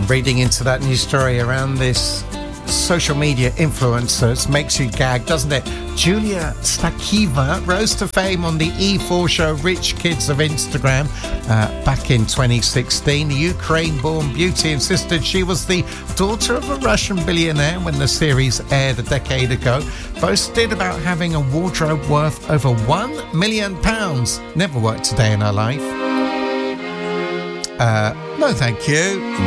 reading into that news story around this social media influencers makes you gag, doesn't it? Julia Stakeva rose to fame on the E4 show Rich Kids of Instagram back in 2016. The Ukraine-born beauty insisted she was the daughter of a Russian billionaire when the series aired a decade ago. Boasted about having a wardrobe worth over £1 million. Never worked a day in her life. No, thank you.